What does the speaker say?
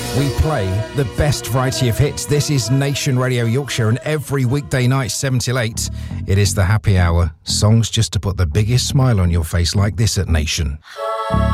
We play the best variety of hits. This is Nation Radio Yorkshire, and every weekday night, 7 till 8, it is the happy hour. Songs just to put the biggest smile on your face, like this at Nation.